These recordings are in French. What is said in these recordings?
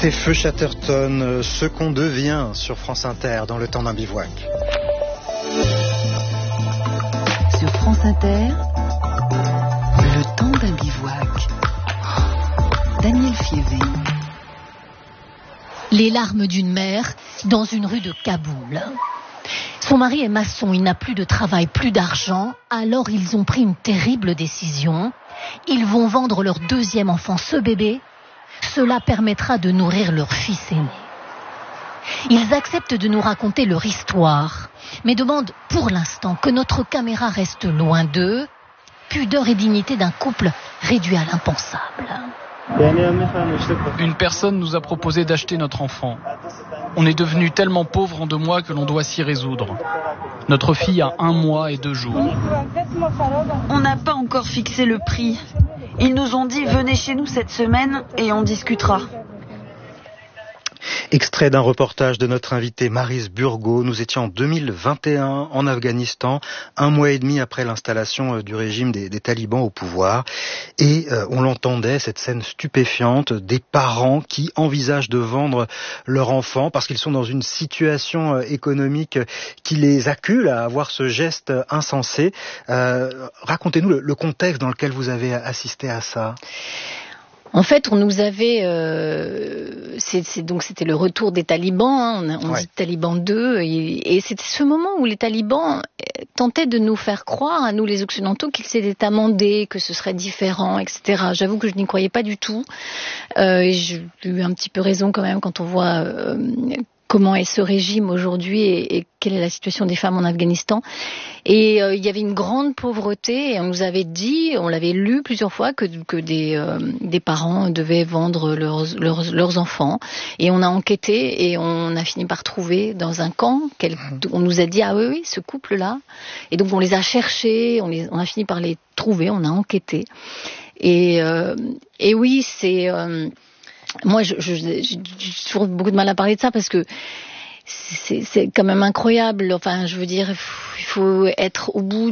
C'était Feu Chatterton, ce qu'on devient sur France Inter dans le temps d'un bivouac. Sur France Inter, le temps d'un bivouac. Daniel Fievé. Les larmes d'une mère dans une rue de Kaboul. Son mari est maçon, il n'a plus de travail, plus d'argent, alors ils ont pris une terrible décision. Ils vont vendre leur deuxième enfant, ce bébé. Cela permettra de nourrir leur fils aîné. Ils acceptent de nous raconter leur histoire, mais demandent pour l'instant que notre caméra reste loin d'eux. Pudeur et dignité d'un couple réduit à l'impensable. Une personne nous a proposé d'acheter notre enfant. On est devenu tellement pauvre en 2 mois que l'on doit s'y résoudre. Notre fille a 1 mois et 2 jours. On n'a pas encore fixé le prix. Ils nous ont dit venez chez nous cette semaine et on discutera. Extrait d'un reportage de notre invité Maryse Burgot. Nous étions en 2021 en Afghanistan, 1 mois et demi après l'installation du régime des talibans au pouvoir. Et on l'entendait, cette scène stupéfiante, des parents qui envisagent de vendre leur enfant parce qu'ils sont dans une situation économique qui les accule à avoir ce geste insensé. Racontez-nous le contexte dans lequel vous avez assisté à ça. En fait, on nous avait, donc c'était le retour des talibans, on dit Taliban 2, et c'était ce moment où les talibans tentaient de nous faire croire, à nous les occidentaux, qu'ils s'étaient amendés, que ce serait différent, etc. J'avoue que je n'y croyais pas du tout, et j'ai eu un petit peu raison quand même quand on voit comment est ce régime aujourd'hui et quelle est la situation des femmes en Afghanistan. Et il y avait une grande pauvreté et on nous avait dit, on l'avait lu plusieurs fois, que des parents devaient vendre leurs enfants. Et on a enquêté et on a fini par trouver dans un camp, on nous a dit, ah oui, ce couple-là. Et donc on les a cherchés, on a fini par les trouver, on a enquêté. Et oui, c'est... moi, j'ai toujours beaucoup de mal à parler de ça parce que c'est quand même incroyable. Enfin, je veux dire, il faut être au bout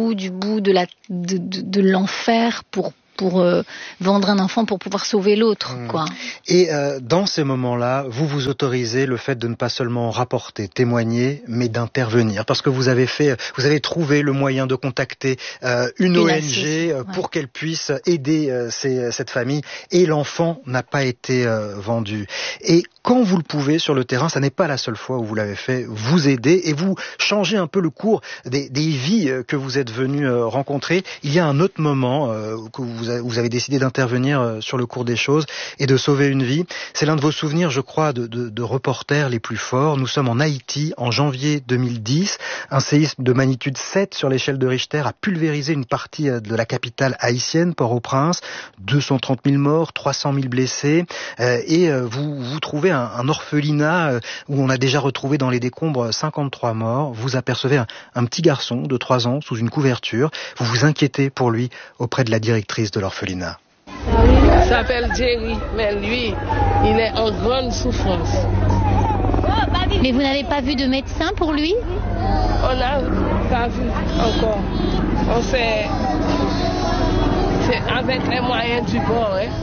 de l'enfer pour vendre un enfant pour pouvoir sauver l'autre, quoi. Et dans ces moments-là, vous autorisez le fait de ne pas seulement rapporter, témoigner, mais d'intervenir, parce que vous avez trouvé le moyen de contacter une ONG pour qu'elle puisse aider cette famille, et l'enfant n'a pas été vendu. Et quand vous le pouvez sur le terrain, ça n'est pas la seule fois où vous l'avez fait, vous aidez et vous changez un peu le cours des vies que vous êtes venus rencontrer. Il y a un autre moment que vous avez décidé d'intervenir sur le cours des choses et de sauver une vie. C'est l'un de vos souvenirs, je crois, de reporter les plus forts. Nous sommes en Haïti en janvier 2010. Un séisme de magnitude 7 sur l'échelle de Richter a pulvérisé une partie de la capitale haïtienne, Port-au-Prince. 230 000 morts, 300 000 blessés. Et vous trouvez un orphelinat où on a déjà retrouvé dans les décombres 53 morts. Vous apercevez un petit garçon de 3 ans sous une couverture. Vous vous inquiétez pour lui auprès de la directrice de l'orphelinat. Il s'appelle Jerry, mais lui, il est en grande souffrance. Mais vous n'avez pas vu de médecin pour lui ? On n'a pas vu encore. On fait... C'est avec les moyens du bord, hein.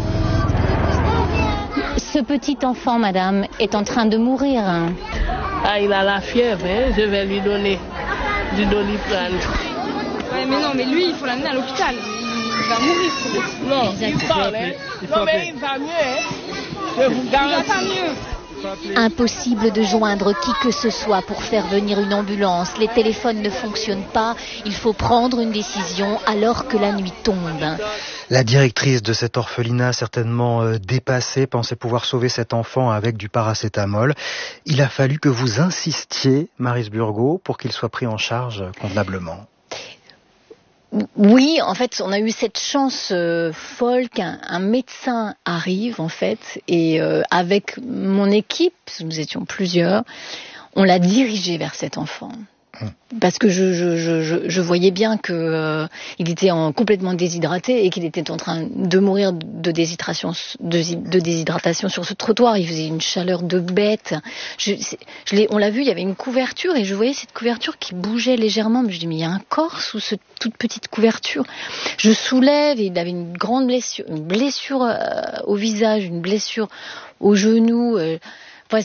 Ce petit enfant, madame, est en train de mourir. Ah, il a la fièvre, hein. Je vais lui donner du Doliprane. Ouais, mais non, mais lui, il faut l'amener à l'hôpital. Il va mourir. Non, il parle, hein. Non, mais il va mieux, hein. Je vous garantis. Il va pas mieux. Impossible de joindre qui que ce soit pour faire venir une ambulance. Les téléphones ne fonctionnent pas. Il faut prendre une décision alors que la nuit tombe. La directrice de cet orphelinat, certainement dépassée, pensait pouvoir sauver cet enfant avec du paracétamol. Il a fallu que vous insistiez, Maryse Burgot, pour qu'il soit pris en charge convenablement. Oui, en fait, on a eu cette chance folle qu'un médecin arrive, en fait, et avec mon équipe, nous étions plusieurs, on l'a dirigé vers cet enfant. Parce que je voyais bien que il était complètement déshydraté et qu'il était en train de mourir de déshydratation sur ce trottoir. Il faisait une chaleur de bête. On l'a vu, il y avait une couverture et je voyais cette couverture qui bougeait légèrement. Mais je dis, mais il y a un corps sous cette toute petite couverture. Je soulève et il avait une grande blessure au visage, une blessure au genou. Enfin,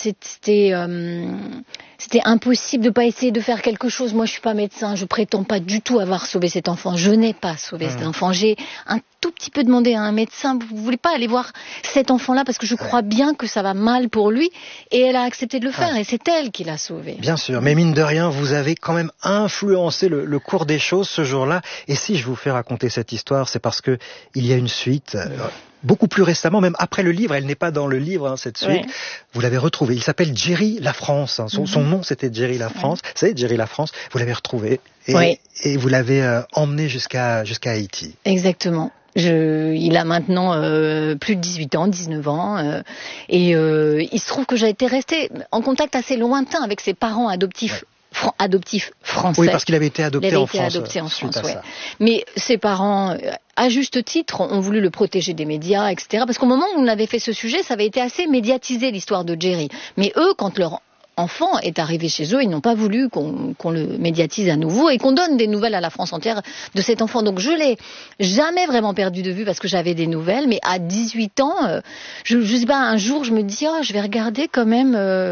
c'était impossible de pas essayer de faire quelque chose. Moi, je suis pas médecin, je prétends pas du tout avoir sauvé cet enfant. Je n'ai pas sauvé cet enfant. J'ai un tout petit peu demandé à un médecin, vous voulez pas aller voir cet enfant-là parce que je crois bien que ça va mal pour lui, et elle a accepté de le faire et c'est elle qui l'a sauvé. Bien sûr, mais mine de rien, vous avez quand même influencé le cours des choses ce jour-là. Et si je vous fais raconter cette histoire, c'est parce que il y a une suite. Beaucoup plus récemment, même après le livre, elle n'est pas dans le livre, cette suite, vous l'avez retrouvé. Il s'appelle Jerry Lafrance, son nom c'était Jerry Lafrance, vous savez, Jerry Lafrance, vous l'avez retrouvé et vous l'avez emmené jusqu'à Haïti. Exactement. Il a maintenant plus de 18 ans, 19 ans, et il se trouve que j'ai été restée en contact assez lointain avec ses parents adoptifs. Adoptif français. Oui, parce qu'il avait été adopté en France. Mais ses parents, à juste titre, ont voulu le protéger des médias, etc. Parce qu'au moment où on avait fait ce sujet, ça avait été assez médiatisé, l'histoire de Jerry. Mais eux, quand leur enfant est arrivé chez eux, ils n'ont pas voulu qu'on le médiatise à nouveau et qu'on donne des nouvelles à la France entière de cet enfant. Donc je l'ai jamais vraiment perdu de vue parce que j'avais des nouvelles. Mais à 18 ans, je sais pas, un jour, je me dis, je vais regarder quand même...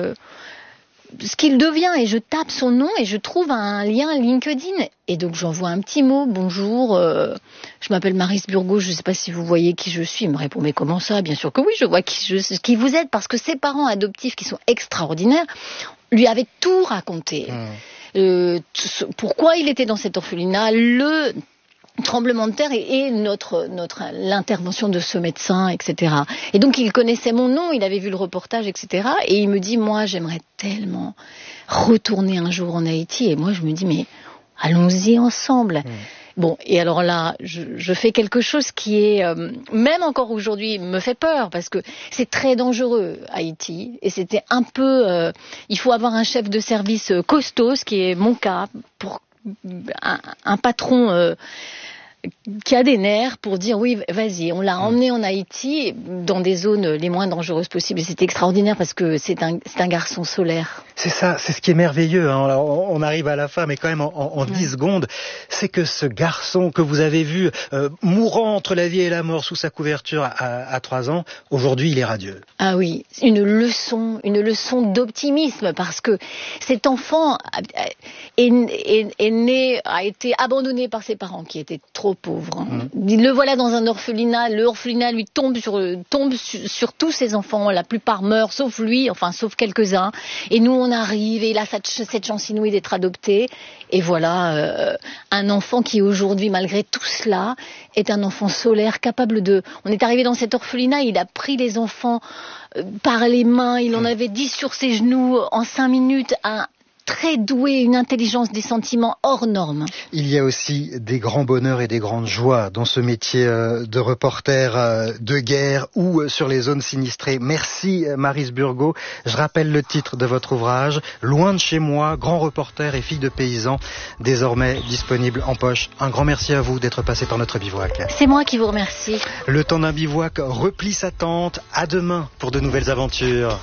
ce qu'il devient, et je tape son nom et je trouve un lien LinkedIn et donc j'envoie un petit mot, bonjour, je m'appelle Maryse Burgot, je ne sais pas si vous voyez qui je suis. Il me répond, mais comment ça? Bien sûr que oui, je vois qui vous êtes, parce que ses parents adoptifs qui sont extraordinaires lui avaient tout raconté. Pourquoi il était dans cet orphelinat, le tremblement de terre et l'intervention de ce médecin, etc. Et donc il connaissait mon nom, il avait vu le reportage, etc. Et il me dit, moi j'aimerais tellement retourner un jour en Haïti. Et moi je me dis, mais allons-y ensemble. Bon, et alors là, je fais quelque chose qui est, même encore aujourd'hui, me fait peur, parce que c'est très dangereux, Haïti, et c'était un peu, il faut avoir un chef de service costaud, ce qui est mon cas, pour un patron qui a des nerfs pour dire oui, vas-y, on l'a emmené en Haïti dans des zones les moins dangereuses possibles. C'est extraordinaire parce que c'est un garçon solaire. C'est ça, c'est ce qui est merveilleux. Alors, on arrive à la fin, mais quand même en 10 secondes, c'est que ce garçon que vous avez vu mourant entre la vie et la mort sous sa couverture à 3 ans, aujourd'hui il est radieux. Ah oui, une leçon d'optimisme, parce que cet enfant est né, a été abandonné par ses parents qui étaient trop pauvres. Le voilà dans un orphelinat, l'orphelinat lui tombe sur tous ses enfants, la plupart meurent sauf lui, enfin sauf quelques-uns, et nous on arrive et il a cette chance inouïe d'être adopté, et voilà un enfant qui aujourd'hui, malgré tout cela, est un enfant solaire, capable de... On est arrivé dans cet orphelinat, il a pris les enfants par les mains, il en avait 10 sur ses genoux en 5 minutes, très doué, une intelligence des sentiments hors norme. Il y a aussi des grands bonheurs et des grandes joies dans ce métier de reporter de guerre ou sur les zones sinistrées. Merci Maryse Burgot. Je rappelle le titre de votre ouvrage, Loin de chez moi, grand reporter et fille de paysan, désormais disponible en poche. Un grand merci à vous d'être passé par notre bivouac. C'est moi qui vous remercie. Le temps d'un bivouac replie sa tente. À demain pour de nouvelles aventures.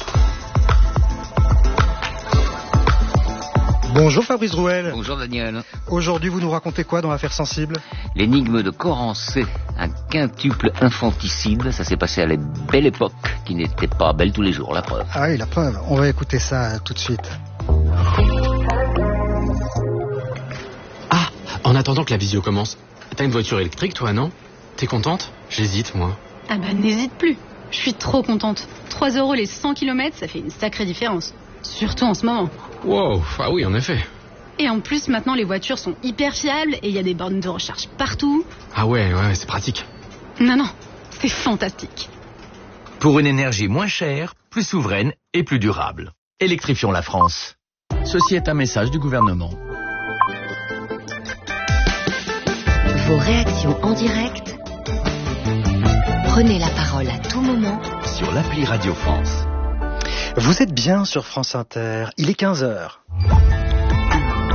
Bonjour Fabrice Drouel. Bonjour Daniel. Aujourd'hui, vous nous racontez quoi dans l'affaire sensible? L'énigme de Corancé, un quintuple infanticide. Ça s'est passé à la belle époque, qui n'était pas belle tous les jours, la preuve. Ah oui, la preuve. On va écouter ça tout de suite. Ah, en attendant que la visio commence, t'as une voiture électrique toi, non? T'es contente? J'hésite, moi. Ah bah n'hésite plus. Je suis trop contente. 3 € les 100 km, ça fait une sacrée différence. Surtout en ce moment. Wow, ah oui, en effet. Et en plus, maintenant, les voitures sont hyper fiables et il y a des bornes de recharge partout. Ah ouais, c'est pratique. Non, c'est fantastique. Pour une énergie moins chère, plus souveraine et plus durable. Électrifions la France. Ceci est un message du gouvernement. Vos réactions en direct. Prenez la parole à tout moment. Sur l'appli Radio France. Vous êtes bien sur France Inter, il est 15h.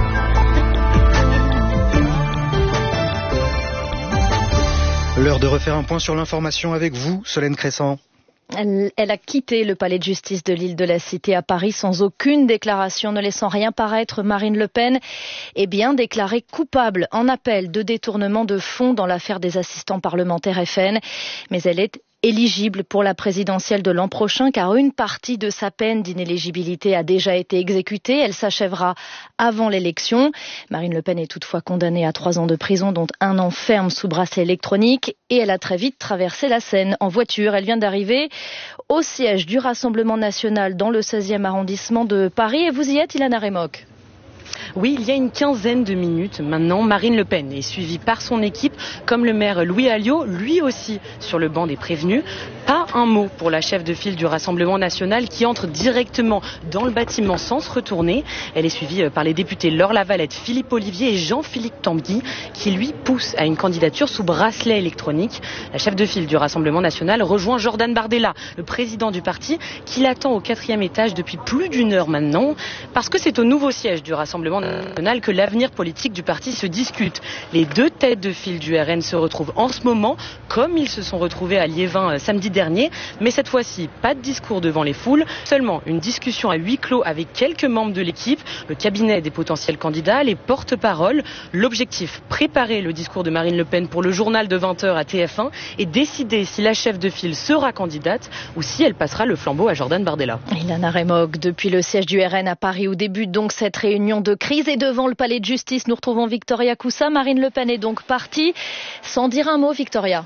L'heure de refaire un point sur l'information avec vous, Solène Crescent. Elle a quitté le palais de justice de l'île de la Cité à Paris sans aucune déclaration, ne laissant rien paraître. Marine Le Pen est bien déclarée coupable en appel de détournement de fonds dans l'affaire des assistants parlementaires FN. Mais elle est éligible pour la présidentielle de l'an prochain car une partie de sa peine d'inéligibilité a déjà été exécutée. Elle s'achèvera avant l'élection. Marine Le Pen est toutefois condamnée à 3 ans de prison dont 1 an ferme sous bracelet électronique et elle a très vite traversé la Seine en voiture. Elle vient d'arriver au siège du Rassemblement national dans le 16e arrondissement de Paris et vous y êtes, Ilana Remock. Oui, il y a une quinzaine de minutes maintenant, Marine Le Pen est suivie par son équipe, comme le maire Louis Alliot, lui aussi sur le banc des prévenus. Pas un mot pour la chef de file du Rassemblement national qui entre directement dans le bâtiment sans se retourner. Elle est suivie par les députés Laure Lavalette, Philippe Ollivier et Jean-Philippe Tanguy qui lui poussent à une candidature sous bracelet électronique. La chef de file du Rassemblement national rejoint Jordan Bardella, le président du parti, qui l'attend au 4e étage depuis plus d'1 heure maintenant, parce que c'est au nouveau siège du Rassemblement national que l'avenir politique du parti se discute. Les 2 têtes de file du RN se retrouvent en ce moment, comme ils se sont retrouvés à Liévin samedi dernier, mais cette fois-ci, pas de discours devant les foules, seulement une discussion à huis clos avec quelques membres de l'équipe, le cabinet des potentiels candidats, les porte-paroles. L'objectif, préparer le discours de Marine Le Pen pour le journal de 20h à TF1 et décider si la chef de file sera candidate ou si elle passera le flambeau à Jordan Bardella. Ilana Remock, depuis le siège du RN à Paris où débute donc cette réunion de crise et devant le palais de justice, nous retrouvons Victoria Coussa. Marine Le Pen est donc partie sans dire un mot, Victoria.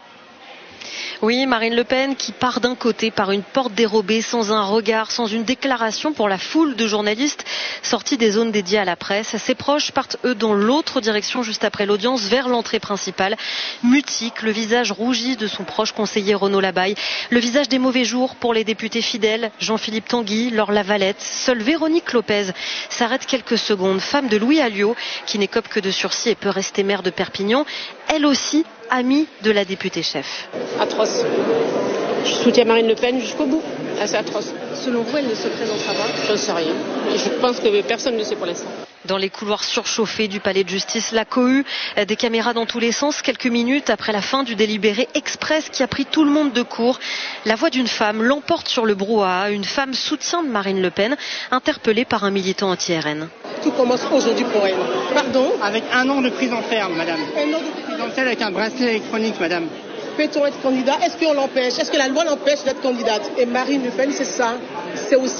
Oui, Marine Le Pen qui part d'un côté par une porte dérobée, sans un regard, sans une déclaration pour la foule de journalistes sortis des zones dédiées à la presse. Ses proches partent eux dans l'autre direction juste après l'audience vers l'entrée principale. Mutique, le visage rougi de son proche conseiller Renaud Labaille, le visage des mauvais jours pour les députés fidèles, Jean-Philippe Tanguy, Laure Lavalette. Seule Véronique Lopez s'arrête quelques secondes, femme de Louis Alliot qui n'écope que de sursis et peut rester maire de Perpignan. Elle aussi amie de la députée chef. Atroce. Je soutiens Marine Le Pen jusqu'au bout. C'est atroce. Selon vous, elle ne se présentera pas ? Je ne sais rien. Et je pense que personne ne sait pour l'instant. Dans les couloirs surchauffés du palais de justice, la cohue, des caméras dans tous les sens, quelques minutes après la fin du délibéré express qui a pris tout le monde de court. La voix d'une femme l'emporte sur le brouhaha. Une femme soutien de Marine Le Pen, interpellée par un militant anti-RN. Tout commence aujourd'hui pour elle. Pardon ? Avec 1 an de prison ferme, madame. 1 an de prison ferme avec un bracelet électronique, madame. Peut-on être candidat ? Est-ce qu'on l'empêche ? Est-ce que la loi l'empêche d'être candidate ? Et Marine Le Pen, c'est ça. C'est aussi